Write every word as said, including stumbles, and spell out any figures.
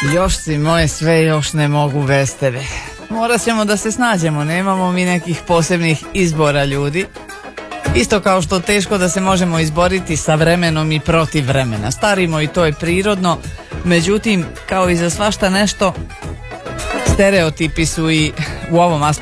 Još si moje sve, još ne mogu bez tebe. Morat ćemo da se snađemo, nemamo mi nekih posebnih izbora, ljudi. Isto kao što teško da se možemo izboriti sa vremenom i protiv vremena. Starimo i to je prirodno, međutim, kao i za svašta nešto, stereotipi su i u ovom aspektu